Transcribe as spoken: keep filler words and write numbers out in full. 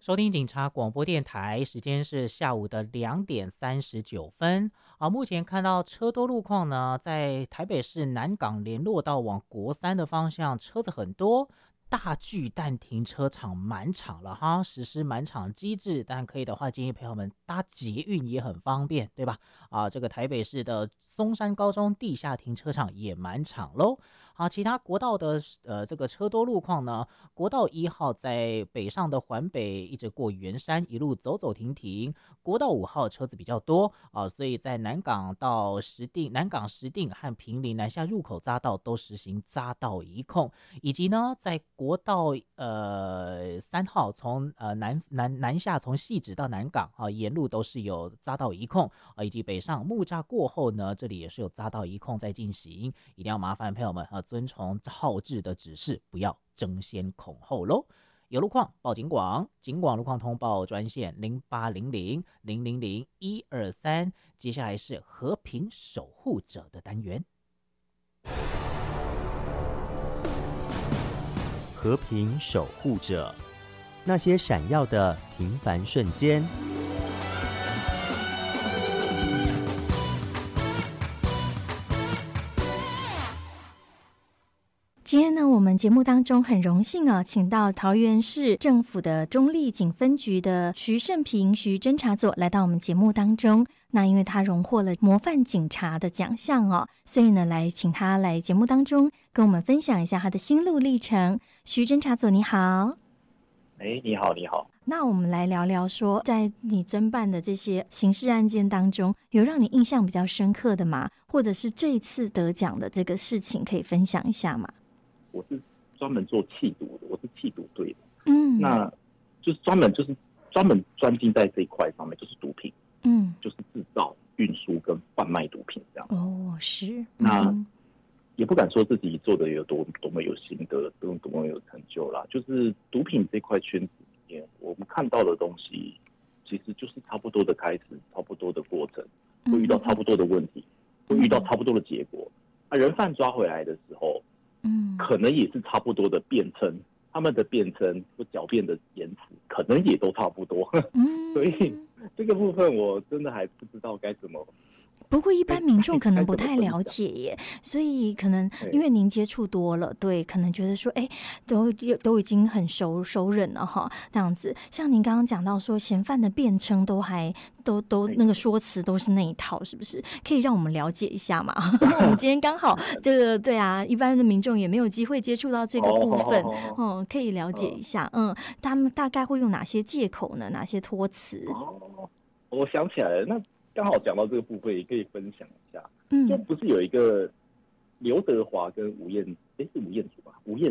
收听警察广播电台，时间是下午的两点三十九分。啊，目前看到车多路况呢，在台北市南港联络道往国三的方向，车子很多。大巨蛋停车场满场了哈，实施满场机制，但可以的话，建议朋友们搭捷运也很方便，对吧？啊，这个台北市的松山高中地下停车场也满场喽。好，其他国道的呃这个车多路况呢，国道一号在北上的环北一直过圆山，一路走走停停。国道五号车子比较多啊，所以在南港到石碇、南港石碇和平林南下入口匝道都实行匝道一控，以及呢在国道呃三号从呃南南南下从汐止到南港啊，沿路都是有匝道一控啊，以及北上木栅过后呢，这里也是有匝道一控在进行，一定要麻烦朋友们啊遵从号志的指示，不要争先恐后喽。有路况报警广，警广路况通报专线零八零零零零零一二三。接下来是和平守护者的单元。 和平守护者，那些闪耀的平凡瞬间。 今天呢，我们节目当中很荣幸啊，请到桃园市政府的中坜警分局的徐胜平徐侦查佐来到我们节目当中。那因为他荣获了模范警察的奖项哦，所以呢，来请他来节目当中跟我们分享一下他的心路历程。徐侦查佐你好。 哎，你好，你好。 那我们来聊聊说，在你侦办的这些刑事案件当中，有让你印象比较深刻的吗？或者是这一次得奖的这个事情，可以分享一下吗？ 我是专门做缉毒的，我是缉毒队的。 嗯， 那就是专门就是专门专精在这一块上面，就是毒品， 嗯， 就是制造、运输跟贩卖毒品这样。 哦，是。嗯、 那也不敢说自己做的有多多么有心得，多多么有成就啦。就是毒品这块圈子里面，我们看到的东西，其实就是差不多的开始，差不多的过程，会遇到差不多的问题，会遇到差不多的结果。那人贩抓回来的时候。嗯，可能也是差不多的辩称，他们的辩称或狡辩的言辞，可能也都差不多。嗯，所以这个部分我真的还不知道该怎么。 不过一般民众可能不太了解耶，所以可能因为您接触多了，对，可能觉得说，哎，都都已经很熟熟稔了哈，这样子。像您刚刚讲到说，嫌犯的辩称都还都都那个说辞都是那一套，是不是？可以让我们了解一下嘛？我们今天刚好这个对啊，一般的民众也没有机会接触到这个部分，嗯，可以了解一下，嗯，他们大概会用哪些借口呢？哪些托词？ 哦，我想起来了，那。刚好讲到这个部分，也可以分享一下。 嗯， 就不是有一个刘德华跟吴彦，哎，是吴彦祖吧？吴彦